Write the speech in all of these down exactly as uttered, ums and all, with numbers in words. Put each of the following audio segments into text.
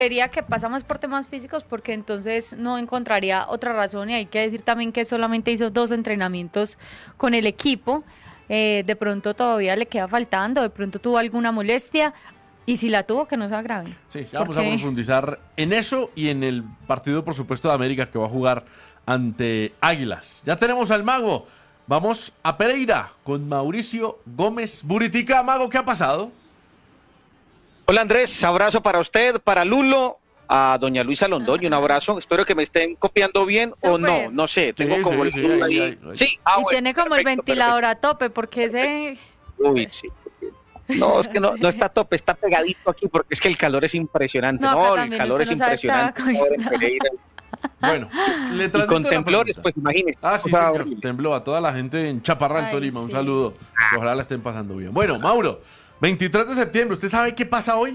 Creería que pasamos por temas físicos porque entonces no encontraría otra razón y hay que decir también que solamente hizo dos entrenamientos con el equipo, eh, de pronto todavía le queda faltando, de pronto tuvo alguna molestia y si la tuvo que no se agrave. Sí, ya vamos a profundizar en eso y en el partido por supuesto de América que va a jugar ante Águilas. Ya tenemos al mago, vamos a Pereira con Mauricio Gómez Buritica. Mago, ¿qué ha pasado? Hola Andrés, abrazo para usted, para Lulo, a doña Luisa Londoño, un abrazo. Espero que me estén copiando bien o no, no sé. Tengo sí, como sí, el sí, ahí. ahí, ahí. Sí, ah, y bueno, tiene como perfecto, el ventilador perfecto. a tope porque ese... Uy, sí. No, es que no, no está a tope, está pegadito aquí porque es que el calor es impresionante. No, No, acá el también calor usted es no sabe impresionante. estar ahora en Pereira. Bueno, le Y transmito con la temblores, pregunta. pues imagínese. Ah, sí, O sea, señor, tembló a toda la gente en Chaparral, Ay, Tolima. Un sí. saludo. Ojalá la estén pasando bien. Bueno, Mauro, veintitrés de septiembre, ¿usted sabe qué pasa hoy?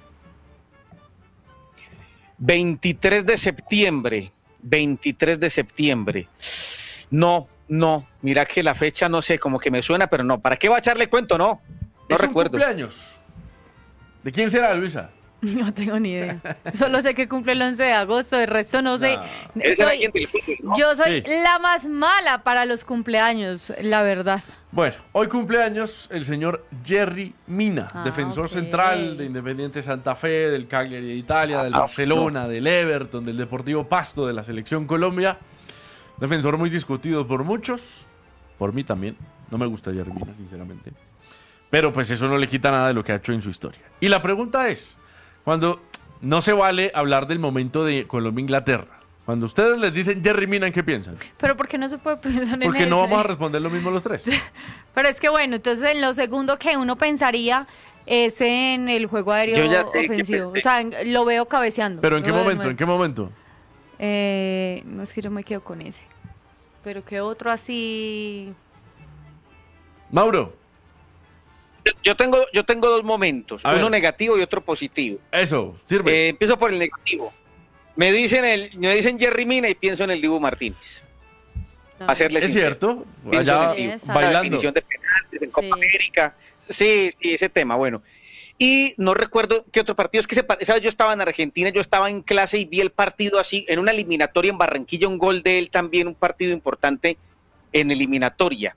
veintitrés de septiembre, veintitrés de septiembre. No, no, mira que la fecha no sé, como que me suena, pero no. ¿Para qué va a echarle cuento? No, no es recuerdo. un cumpleaños. ¿De quién será, Luisa? No tengo ni idea. Solo sé que cumple el once de agosto, el resto no sé. No. Ese era Soy- alguien del fútbol, ¿no? yo soy Sí. la más mala para los cumpleaños, la verdad. Bueno, hoy cumpleaños el señor Jerry Mina, Ah, defensor ok. central de Independiente Santa Fe, del Cagliari de Italia, del Ah, Barcelona, del Everton, del Deportivo Pasto, de la Selección Colombia. Defensor muy discutido por muchos, por mí también. No me gusta Jerry Mina, sinceramente. Pero pues eso no le quita nada de lo que ha hecho en su historia. Y la pregunta es, cuando no se vale hablar del momento de Colombia-Inglaterra, cuando ustedes les dicen Jerry Mina, ¿en qué piensan? Pero ¿por qué no se puede pensar en Porque eso? no vamos a responder lo mismo los tres. Pero es que bueno, entonces en lo segundo que uno pensaría es en el juego aéreo Yo ya sé qué ofensivo. pensé. O sea, en- lo veo cabeceando. ¿Pero en qué Lo veo de momento? nuevo. ¿En qué momento? Eh, no es que yo me quedo con ese. Pero qué otro así... Mauro, Yo- Yo tengo, yo tengo dos momentos, A uno ver. negativo y otro positivo. eso, sirve. Eh, empiezo por el negativo. Me dicen el, me dicen Jerry Mina y pienso en el Dibu Martínez. no, Hacerle Es sincero. cierto, Pienso allá en el Dibu. Esa. La bailando. definición de penaltis en Sí. Copa América. Sí, sí, ese tema, bueno. Y no recuerdo qué otro partido, es que se, pa- esa vez yo estaba en Argentina, yo estaba en clase y vi el partido así, en una eliminatoria en Barranquilla, un gol de él también, un partido importante en eliminatoria.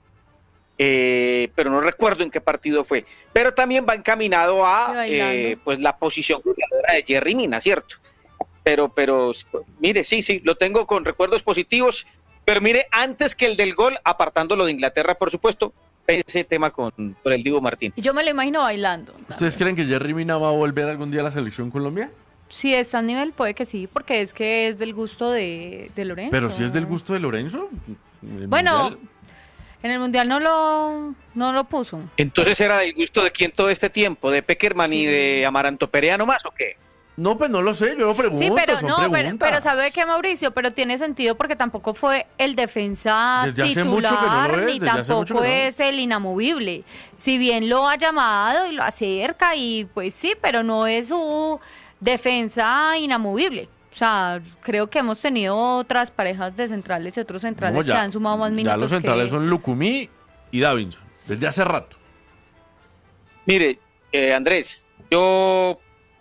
Eh, pero no recuerdo en qué partido fue. Pero también va encaminado a Y bailando. eh, pues la posición jugadora de Jerry Mina, ¿cierto? Pero, pero, mire, sí, sí, lo tengo con recuerdos positivos, pero mire, antes que el del gol, apartándolo de Inglaterra, por supuesto, ese tema con, con el Dibu Martínez. Yo me lo imagino bailando. ¿Ustedes creen que Jerry Mina va a volver algún día a la selección Colombia? Si está a nivel, puede que sí, porque es que es del gusto de, de Lorenzo. Pero si es del gusto de Lorenzo. en el Bueno, Mundial. en el Mundial no lo, no lo puso. Entonces era del gusto de quién todo este tiempo, de Peckerman y Sí. de Amaranto Perea nomás, ¿o qué? No, pues no lo sé, yo lo pregunto. Sí, pero son no, pero, preguntas. pero ¿sabe qué, Mauricio? Pero tiene sentido porque tampoco fue el defensa Desde hace mucho que no titular, lo es, ni desde hace mucho tampoco que no. es el inamovible. Si bien lo ha llamado y lo acerca y pues sí, pero no es su defensa inamovible. O sea, creo que hemos tenido otras parejas de centrales y otros centrales No, ya- que han sumado más minutos. Ya los centrales que... son Lucumí y Davinson, desde hace rato. Mire, eh, Andrés, yo...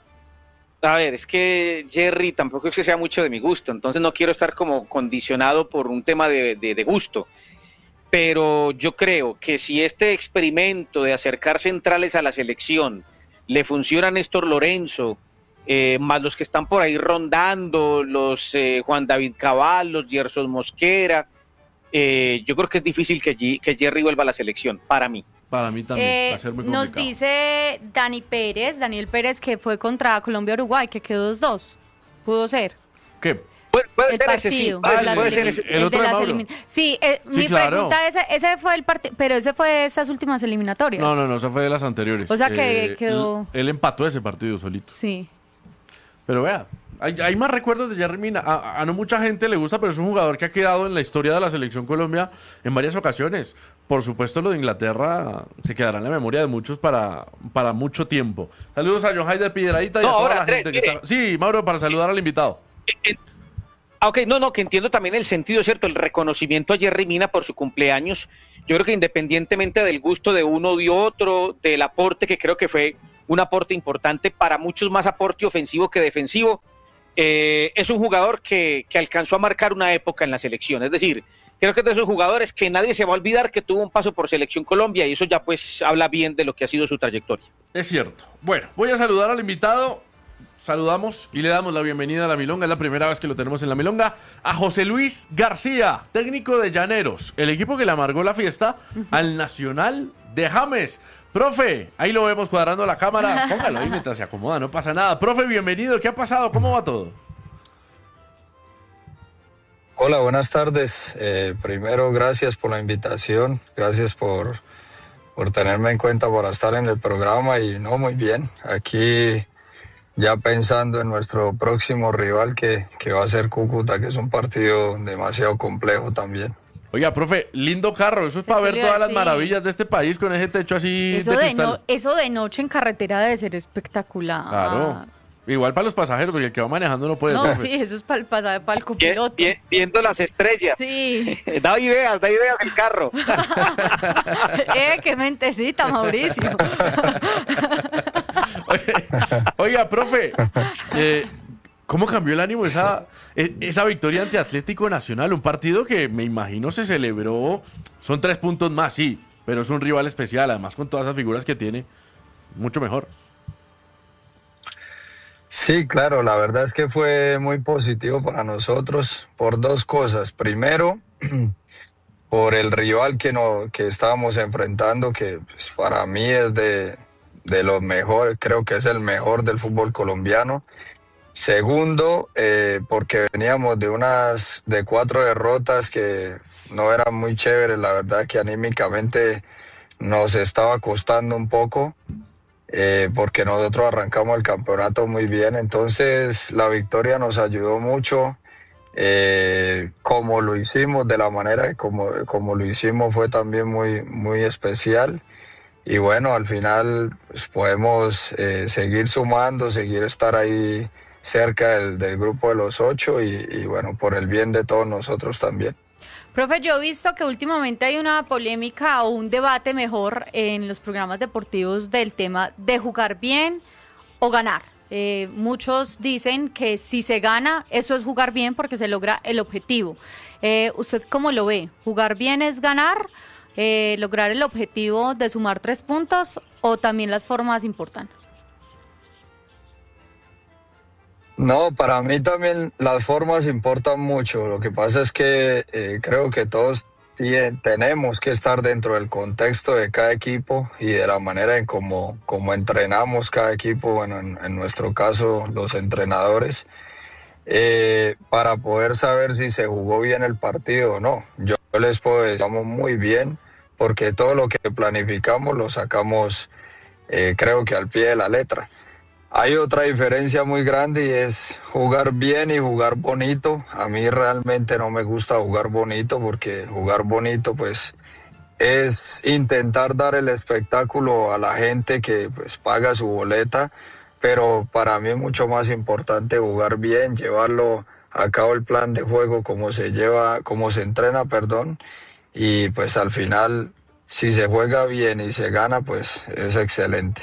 A ver, es que Jerry tampoco es que sea mucho de mi gusto, entonces no quiero estar como condicionado por un tema de, de, de gusto. Pero yo creo que si este experimento de acercar centrales a la selección le funciona a Néstor Lorenzo, eh, más los que están por ahí rondando, los eh, Juan David Cabal, los Gerson Mosquera, eh, yo creo que es difícil que, G- que Jerry vuelva a la selección, para mí. Para mí también Eh, va a ser muy nos complicado. dice Dani Pérez, Daniel Pérez, que fue contra Colombia-Uruguay, que quedó dos dos. Pudo ser. ¿Qué? Puede, puede El ser ese sí, partido, puede, de las puede ser elimin- ese. El el otro de de las Mauro. elimin- Sí, eh, Sí, mi claro. pregunta es, ese fue el partido, pero ese fue de esas últimas eliminatorias. No, no, no, esa fue de las anteriores. O sea que Eh, quedó- Él, él empató ese partido solito. Sí. Pero vea, hay, hay más recuerdos de Jerry Mina. A, a no mucha gente le gusta, pero es un jugador que ha quedado en la historia de la selección Colombia en varias ocasiones. Por supuesto, lo de Inglaterra se quedará en la memoria de muchos para, para mucho tiempo. Saludos a Johai de Piedradita y No, a toda ahora, la Andrés, gente que mire. está... Sí, Mauro, para saludar al invitado. Ah, ok, no, no, que entiendo también el sentido, ¿cierto? El reconocimiento a Jerry Mina por su cumpleaños. Yo creo que independientemente del gusto de uno y otro, del aporte que creo que fue un aporte importante, para muchos más aporte ofensivo que defensivo. Eh, es un jugador que, que alcanzó a marcar una época en la selección, es decir, creo que es de esos jugadores que nadie se va a olvidar que tuvo un paso por Selección Colombia, y eso ya pues habla bien de lo que ha sido su trayectoria. Es cierto. Bueno, voy a saludar al invitado. Saludamos y le damos la bienvenida a la Milonga, es la primera vez que lo tenemos en la Milonga, a José Luis García, técnico de Llaneros, el equipo que le amargó la fiesta al Nacional de James. Profe, ahí lo vemos cuadrando la cámara, póngalo ahí mientras se acomoda, no pasa nada. Profe, bienvenido, ¿qué ha pasado? ¿Cómo va todo? Hola, buenas tardes. Eh, primero, gracias por la invitación, gracias por, por tenerme en cuenta para estar en el programa, y no, muy bien, aquí ya pensando en nuestro próximo rival que, que va a ser Cúcuta, que es un partido demasiado complejo también. Oiga, profe, lindo carro, eso es para ver todas las maravillas de este país con ese techo así eso de de cristal. no, eso de noche en carretera debe ser espectacular. Claro, igual para los pasajeros, porque el que va manejando no puede. No, profe. sí, eso es para el pasaje, para el copiloto. Bien, bien, viendo las estrellas. Sí. Da ideas, da ideas del carro. eh, qué mentecita, Mauricio. Oiga, oiga, profe, eh, ¿cómo cambió el ánimo esa, esa victoria ante Atlético Nacional? Un partido que me imagino se celebró, son tres puntos más, sí, pero es un rival especial, además con todas esas figuras que tiene, mucho mejor. Sí, claro, la verdad es que fue muy positivo para nosotros por dos cosas. Primero, por el rival que, no, que estábamos enfrentando, que pues, para mí es de, de los mejores, creo que es el mejor del fútbol colombiano. Segundo, eh, porque veníamos de unas de cuatro derrotas que no eran muy chéveres, la verdad que anímicamente nos estaba costando un poco, eh, porque nosotros arrancamos el campeonato muy bien, entonces la victoria nos ayudó mucho, eh, como lo hicimos, de la manera como, como lo hicimos fue también muy, muy especial. Y bueno, al final pues, podemos eh, seguir sumando, seguir estar ahí cerca del, del grupo de los ocho y, y bueno, por el bien de todos nosotros también. Profe, yo he visto que últimamente hay una polémica o un debate mejor en los programas deportivos del tema de jugar bien o ganar. Eh, muchos dicen que si se gana, eso es jugar bien porque se logra el objetivo. Eh, ¿Usted cómo lo ve? ¿Jugar bien es ganar? Eh, ¿Lograr el objetivo de sumar tres puntos o también las formas importan? No, para mí también las formas importan mucho. Lo que pasa es que eh, creo que todos t- tenemos que estar dentro del contexto de cada equipo y de la manera en cómo, cómo entrenamos cada equipo, bueno, en, en nuestro caso los entrenadores, eh, para poder saber si se jugó bien el partido o no. Yo les puedo decir, estamos muy bien, porque todo lo que planificamos lo sacamos, eh, creo que al pie de la letra. Hay otra diferencia muy grande y es jugar bien y jugar bonito. A mí realmente no me gusta jugar bonito porque jugar bonito pues es intentar dar el espectáculo a la gente que pues paga su boleta, pero para mí es mucho más importante jugar bien, llevarlo a cabo el plan de juego como se lleva, como se entrena, perdón, y pues al final si se juega bien y se gana pues es excelente.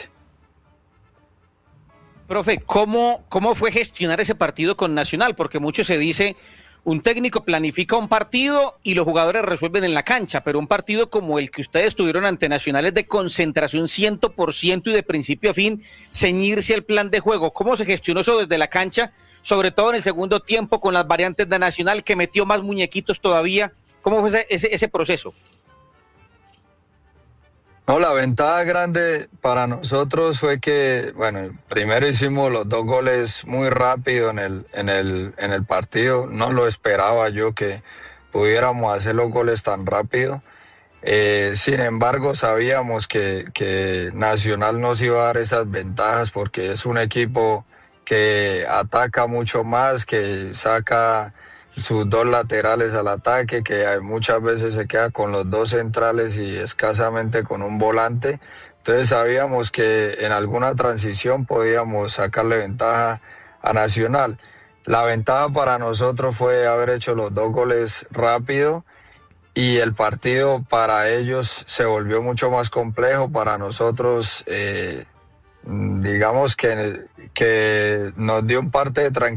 Profe, ¿cómo, ¿cómo fue gestionar ese partido con Nacional? Porque mucho se dice, un técnico planifica un partido y los jugadores resuelven en la cancha, pero un partido como el que ustedes tuvieron ante Nacional es de concentración cien por ciento y de principio a fin ceñirse al plan de juego. ¿Cómo se gestionó eso desde la cancha? Sobre todo en el segundo tiempo con las variantes de Nacional que metió más muñequitos todavía. ¿Cómo fue ese, ese, ese proceso? No, la ventaja grande para nosotros fue que, bueno, primero hicimos los dos goles muy rápido en el, en el, en el partido. No lo esperaba yo que pudiéramos hacer los goles tan rápido. Eh, sin embargo, sabíamos que, que Nacional nos iba a dar esas ventajas porque es un equipo que ataca mucho más, que saca sus dos laterales al ataque, que muchas veces se queda con los dos centrales y escasamente con un volante. Entonces sabíamos que en alguna transición podíamos sacarle ventaja a Nacional. La ventaja para nosotros fue haber hecho los dos goles rápido y el partido para ellos se volvió mucho más complejo. Para nosotros eh, digamos que, que nos dio un parte de tranquilidad